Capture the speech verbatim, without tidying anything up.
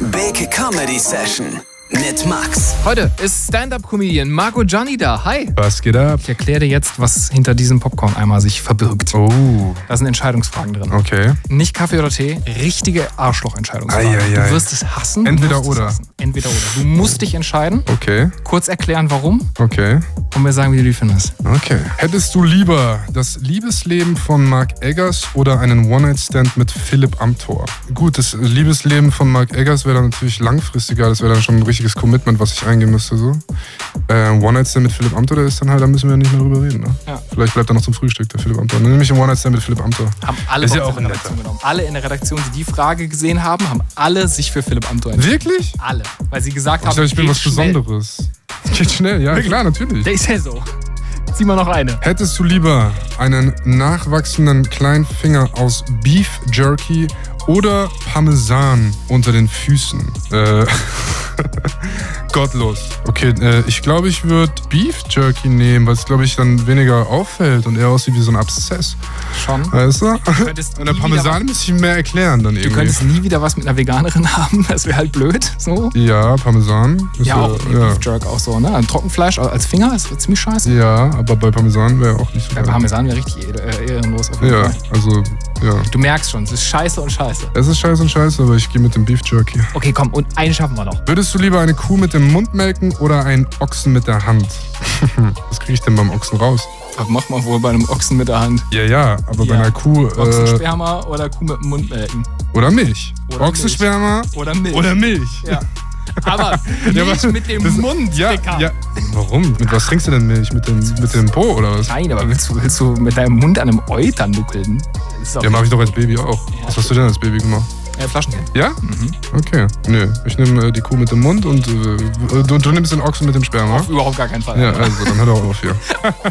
Big Comedy Session mit Max. Heute ist Stand-Up-Comedian Marco Gianni da. Hi. Was geht ab? Ich erkläre dir jetzt, was hinter diesem Popcorn-Eimer sich verbirgt. Oh. Da sind Entscheidungsfragen drin. Okay. Nicht Kaffee oder Tee, richtige Arschloch-Entscheidungsfragen. Ei, ei, ei. Du wirst es hassen. Entweder du musst oder. Es hassen. Entweder oder. Du musst dich entscheiden. Okay. Kurz erklären, warum. Okay. Und mir sagen, wie du die findest. Okay. Hättest du lieber das Liebesleben von Mark Eggers oder einen One-Night-Stand mit Philipp Amthor? Gut, das Liebesleben von Mark Eggers wäre dann natürlich langfristiger. Das wäre dann schon ein richtiges Commitment, was ich eingehen müsste. So. Äh, One-Night-Stand mit Philipp Amthor, der ist dann halt, da müssen wir ja nicht mehr drüber reden. Ne? Ja. Vielleicht bleibt er noch zum Frühstück, der Philipp Amthor. Dann nehme ich einen One-Night-Stand mit Philipp Amthor. Haben alle ist ja auch in der Redaktion genommen. Alle in der Redaktion, die die Frage gesehen haben, haben alle sich für Philipp Amthor entschieden. Wirklich? Alle. Weil sie gesagt Ich haben, dachte, ich bin was schnell. Besonderes. Geht schnell, ja klar, natürlich. Der ist ja so. Zieh mal noch eine. Hättest du lieber einen nachwachsenden kleinen Finger aus Beef Jerky oder Parmesan unter den Füßen? Äh, gottlos. Okay, äh, ich glaube, ich würde Beef Jerky nehmen, weil es, glaube ich, dann weniger auffällt und eher aussieht wie so ein Abszess. Schon. Weißt du? könntest Und der nie Parmesan wieder- muss ich mehr erklären dann Du irgendwie. könntest nie wieder was mit einer Veganerin haben. Das wäre halt blöd. So. Ja, Parmesan. Ist Ja, auch ja. Beef Jerk auch so, ne? Ein Trockenfleisch als Finger ist ziemlich scheiße. Ja, aber bei Parmesan wäre auch nicht so Bei geil. Parmesan wäre richtig äh, ehrenlos auf jeden Ja, Fall. also, ja. Du merkst schon, es ist scheiße und scheiße. Es ist scheiße und scheiße, aber ich gehe mit dem Beef Jerky. Okay, komm, und einen schaffen wir noch. Würdest du lieber eine Kuh mit dem Mund melken oder einen Ochsen mit der Hand? Was kriege ich denn beim Ochsen raus? Was macht man wohl bei einem Ochsen mit der Hand? Ja, ja, aber bei Ja. einer Kuh... Äh, Ochsensperma oder Kuh mit dem Mund melken? oder Milch. Oder Ochsensperma Oder Milch. oder Milch. Ja. Aber Ja, nicht aber mit dem das- Mund, Ja, Dicker. ja. Warum? Mit was trinkst du denn Milch? Mit dem, mit dem Po oder was? Nein, aber willst du, willst du mit deinem Mund an einem Euter nuckeln? Das ist doch Ja, mache ich doch als Baby auch. Was hast du denn als Baby gemacht? äh, Flaschenkind. Ja? Mhm. Okay. Nö, ich nehme äh, die Kuh mit dem Mund und äh, du, du nimmst den Ochsen mit dem Sperma. Auf überhaupt gar keinen Fall. Ja, also, dann hör doch auf hier.